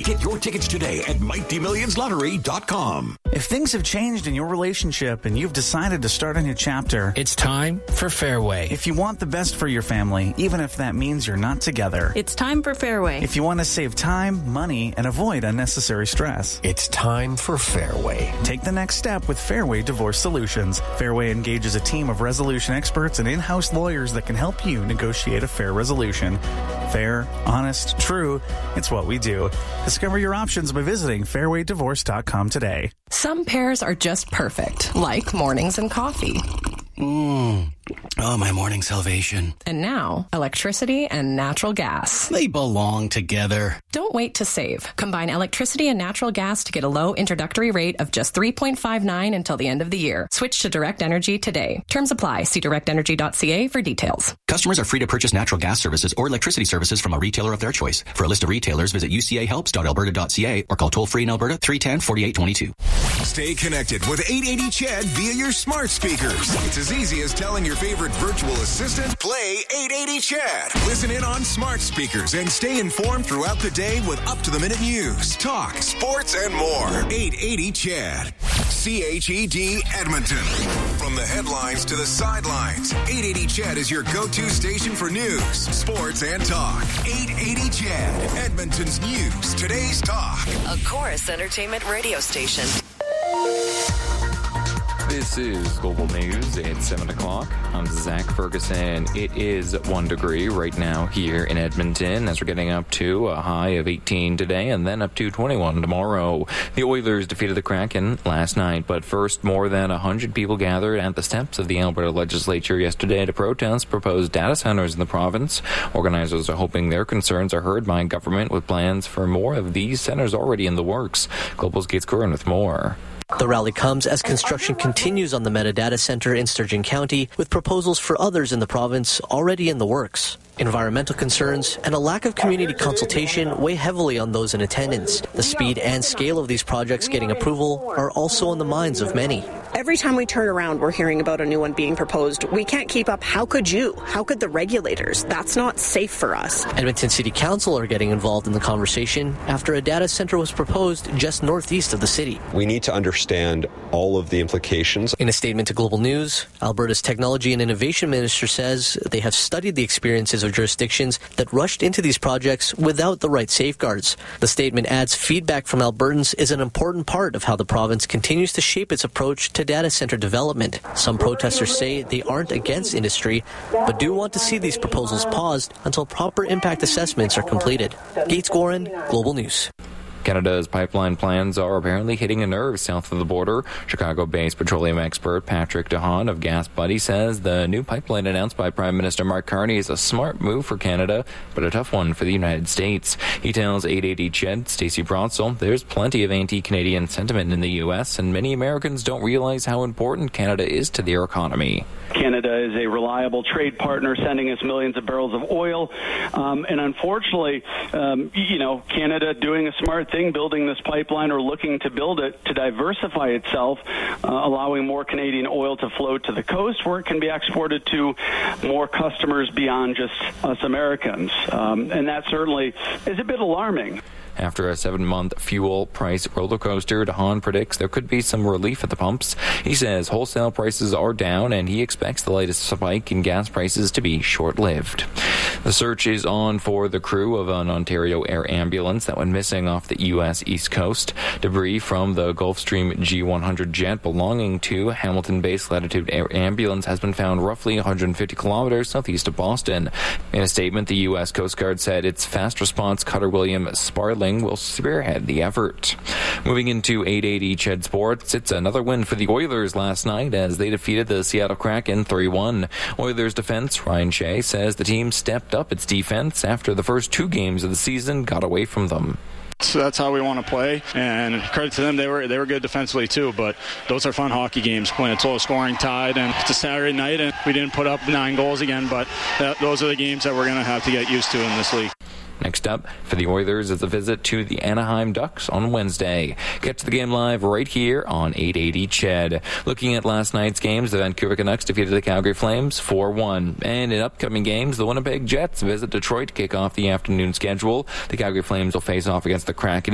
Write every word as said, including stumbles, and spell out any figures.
Get your tickets today at mighty millions lottery dot com. If things have changed in your relationship and you've decided to start a new chapter, it's time for Fairway. If you want the best for your family, even if that means you're not together, it's time for Fairway. If you want to save time, money, and avoid unnecessary stress, it's time for Fairway. Take the next step with Fairway Divorce Solutions. Fairway engages a team of resolution experts and in-house lawyers that can help you negotiate a fair resolution. Fair, honest, true, it's what we do. Discover your options by visiting fairway divorce dot com today. Some pairs are just perfect, like mornings and coffee. Mmm. Oh, my morning salvation. And now, electricity and natural gas. They belong together. Don't wait to save. Combine electricity and natural gas to get a low introductory rate of just three point five nine until the end of the year. Switch to Direct Energy today. Terms apply. See direct energy dot c a for details. Customers are free to purchase natural gas services or electricity services from a retailer of their choice. For a list of retailers, visit u c a helps dot alberta dot c a or call toll-free in Alberta three one zero, four eight two two. Stay connected with eight eighty C H E D via your smart speakers. It's as easy as telling your favorite virtual assistant, play eight eighty C H E D. Listen in on smart speakers and stay informed throughout the day with up-to-the-minute news, talk, sports, and more. eight eighty C H E D. C H E D Edmonton. From the headlines to the sidelines, eight eighty C H E D is your go-to station for news, sports, and talk. eight eighty C H E D, Edmonton's news, today's talk. A Chorus Entertainment radio station. This is Global News at seven o'clock. I'm Zach Ferguson. It is one degree right now here in Edmonton as we're getting up to a high of eighteen today and then up to twenty-one tomorrow. The Oilers defeated the Kraken last night, but first more than one hundred people gathered at the steps of the Alberta Legislature yesterday to protest proposed data centers in the province. Organizers are hoping their concerns are heard by government with plans for more of these centers already in the works. Global's Gates Curran with more. The rally comes as construction continues on the Meta Data Center in Sturgeon County, with proposals for others in the province already in the works. Environmental concerns and a lack of community consultation weigh heavily on those in attendance. The speed and scale of these projects getting approval are also on the minds of many. Every time we turn around, we're hearing about a new one being proposed. We can't keep up. How could you? How could the regulators? That's not safe for us. Edmonton City Council are getting involved in the conversation after a data center was proposed just northeast of the city. We need to understand all of the implications. In a statement to Global News, Alberta's Technology and Innovation Minister says they have studied the experiences of jurisdictions that rushed into these projects without the right safeguards. The statement adds feedback from Albertans is an important part of how the province continues to shape its approach to data center development. Some protesters say they aren't against industry, but do want to see these proposals paused until proper impact assessments are completed. Gates Gorin, Global News. Canada's pipeline plans are apparently hitting a nerve south of the border. Chicago-based petroleum expert Patrick DeHaan of Gas Buddy says the new pipeline announced by Prime Minister Mark Carney is a smart move for Canada, but a tough one for the United States. He tells eight eighty C H E D, Stacey Bronsel, there's plenty of anti-Canadian sentiment in the U S, and many Americans don't realize how important Canada is to their economy. Canada is a reliable trade partner, sending us millions of barrels of oil. Um, and unfortunately, um, you know, Canada doing a smart thing, building this pipeline or looking to build it to diversify itself, uh, allowing more Canadian oil to flow to the coast where it can be exported to more customers beyond just us Americans. Um, and that certainly is a bit alarming. After a seven-month fuel price roller coaster, DeHaan predicts there could be some relief at the pumps. He says wholesale prices are down, and he expects the latest spike in gas prices to be short-lived. The search is on for the crew of an Ontario Air ambulance that went missing off the U S East Coast. Debris from the Gulfstream G one hundred jet belonging to Hamilton-based Latitude Air Ambulance has been found roughly one hundred fifty kilometers southeast of Boston. In a statement, the U S Coast Guard said its fast response cutter William Sparling will spearhead the effort. Moving into eight eighty C H E D Sports, it's another win for the Oilers last night as they defeated the Seattle Kraken three one. Oilers defense Ryan Shea says the team stepped up its defense after the first two games of the season got away from them. So that's how we want to play, and credit to them, they were they were good defensively too, but those are fun hockey games, playing a low scoring tied, and it's a Saturday night and we didn't put up nine goals again, but that, those are the games that we're going to have to get used to in this league. Next up for the Oilers is a visit to the Anaheim Ducks on Wednesday. Get to the game live right here on eight eighty C H E D. Looking at last night's games, the Vancouver Canucks defeated the Calgary Flames four one. And in upcoming games, the Winnipeg Jets visit Detroit to kick off the afternoon schedule. The Calgary Flames will face off against the Kraken